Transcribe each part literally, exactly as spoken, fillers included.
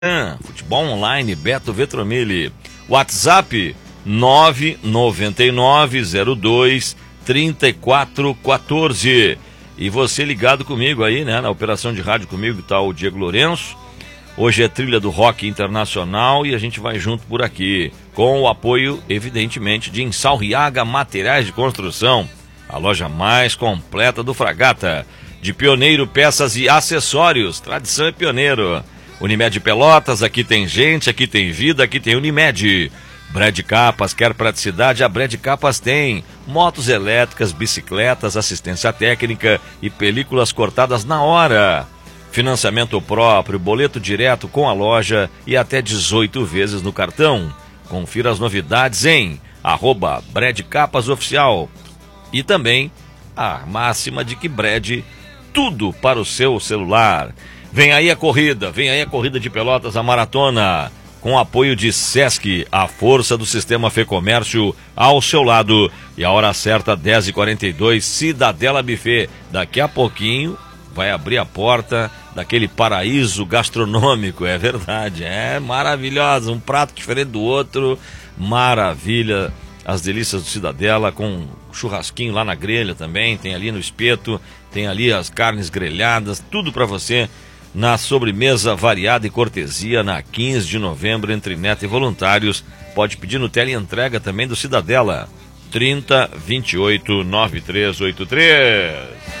Futebol Online, Beto Vetromilli. WhatsApp nove nove nove zero dois três quatro um quatro. E você ligado comigo aí, né? Na operação de rádio comigo tá o Diego Lourenço. Hoje é trilha do rock internacional e a gente vai junto por aqui. Com o apoio, evidentemente, de Insalriaga Materiais de Construção. A loja mais completa do Fragata. De Pioneiro Peças e Acessórios. Tradição é pioneiro. Unimed Pelotas, aqui tem gente, aqui tem vida, aqui tem Unimed. Brad Capas, quer praticidade? A Brad Capas tem. Motos elétricas, bicicletas, assistência técnica e películas cortadas na hora. Financiamento próprio, boleto direto com a loja e até dezoito vezes no cartão. Confira as novidades em arroba Brad Capas Oficial. E também a máxima de que Brad, tudo para o seu celular. Vem aí a corrida, vem aí a corrida de Pelotas, a maratona, com apoio de Sesc, a força do sistema Fê Comércio ao seu lado. E a hora certa, dez e quarenta e dois, Cidadela Buffet. Daqui a pouquinho vai abrir a porta daquele paraíso gastronômico, é verdade, é maravilhosa, um prato diferente do outro, maravilha. As delícias do Cidadela, com churrasquinho lá na grelha também, tem ali no espeto, tem ali as carnes grelhadas, tudo para você na sobremesa variada e cortesia na quinze de novembro, entre meta e voluntários. Pode pedir no teleentrega também do Cidadela, trinta, vinte e oito, noventa e três oitenta e três.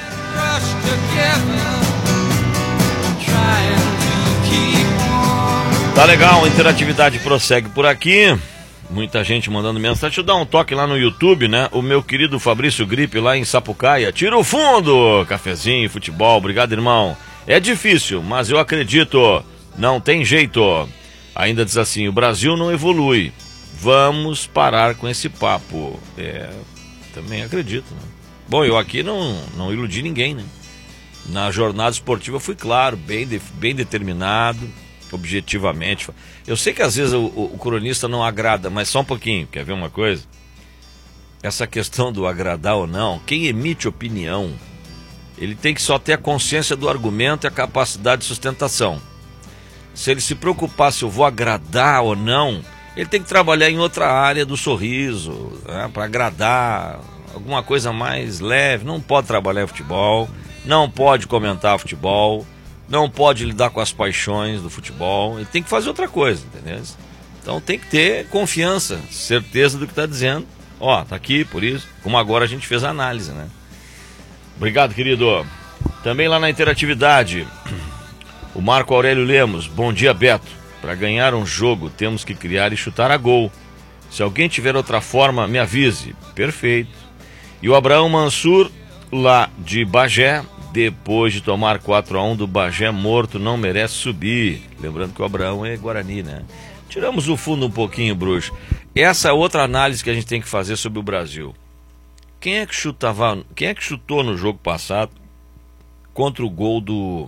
Tá legal, a interatividade prossegue por aqui. Muita gente mandando mensagem. Deixa eu dar um toque lá no YouTube, né? O meu querido Fabrício Gripe lá em Sapucaia. Tira o fundo! Cafezinho, futebol. Obrigado, irmão. É difícil, mas eu acredito. Não tem jeito. Ainda diz assim, o Brasil não evolui. Vamos parar com esse papo. É, também acredito, né? Bom, eu aqui não, não iludi ninguém, né? Na jornada esportiva eu fui claro, bem, de, bem determinado, objetivamente. Eu sei que às vezes o, o, o cronista não agrada, mas só um pouquinho. Quer ver uma coisa? Essa questão do agradar ou não, quem emite opinião, ele tem que só ter a consciência do argumento e a capacidade de sustentação. Se ele se preocupar se eu vou agradar ou não, ele tem que trabalhar em outra área do sorriso, né, para agradar, alguma coisa mais leve. Não pode trabalhar em futebol, não pode comentar futebol, não pode lidar com as paixões do futebol, ele tem que fazer outra coisa, entendeu? Então tem que ter confiança, certeza do que está dizendo. Ó, tá aqui, por isso, como agora a gente fez a análise, né? Obrigado, querido. Também lá na interatividade, o Marco Aurélio Lemos. Bom dia, Beto. Para ganhar um jogo, temos que criar e chutar a gol. Se alguém tiver outra forma, me avise. Perfeito. E o Abraão Mansur, lá de Bagé, depois de tomar quatro a um do Bagé morto, não merece subir. Lembrando que o Abraão é Guarani, né? Tiramos o fundo um pouquinho, bruxo. Essa é outra análise que a gente tem que fazer sobre o Brasil. Quem é que chutava, quem é que chutou no jogo passado contra o gol do,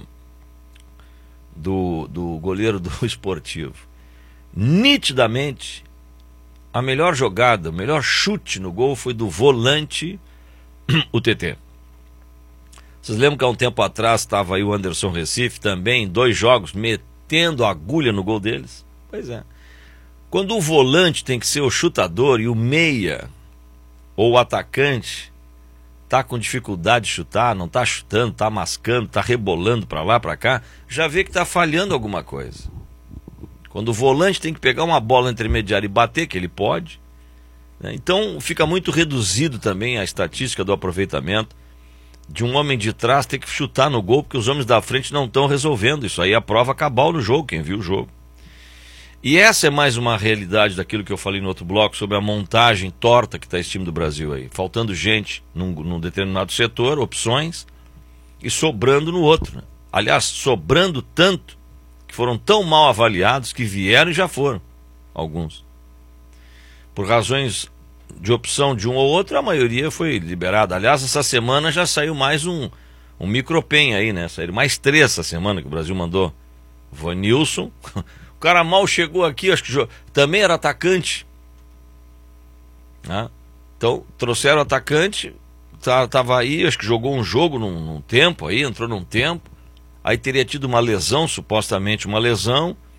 do, do goleiro do Esportivo? Nitidamente, a melhor jogada, o melhor chute no gol foi do volante, o T T. Vocês lembram que há um tempo atrás estava aí o Anderson Recife também, dois jogos, metendo agulha no gol deles? Pois é. Quando o volante tem que ser o chutador e o meia, ou o atacante, tá com dificuldade de chutar, não tá chutando, tá mascando, tá rebolando para lá, para cá, já vê que tá falhando alguma coisa. Quando o volante tem que pegar uma bola intermediária e bater, que ele pode, né? Então fica muito reduzido também a estatística do aproveitamento de um homem de trás ter que chutar no gol, porque os homens da frente não estão resolvendo. Isso aí é a prova cabal no jogo, quem viu o jogo. E essa é mais uma realidade daquilo que eu falei no outro bloco, sobre a montagem torta que está esse time do Brasil aí. Faltando gente num, num determinado setor, opções, e sobrando no outro, né? Aliás, sobrando tanto, que foram tão mal avaliados, que vieram e já foram, alguns. Por razões de opção de um ou outro, a maioria foi liberada. Aliás, essa semana já saiu mais um, um micropen aí, né? Saíram mais três essa semana que o Brasil mandou. Vanilson, o cara mal chegou aqui, acho que também era atacante, né? Então trouxeram o atacante, tava aí, acho que jogou um jogo num, num tempo aí, entrou num tempo, aí teria tido uma lesão, supostamente uma lesão,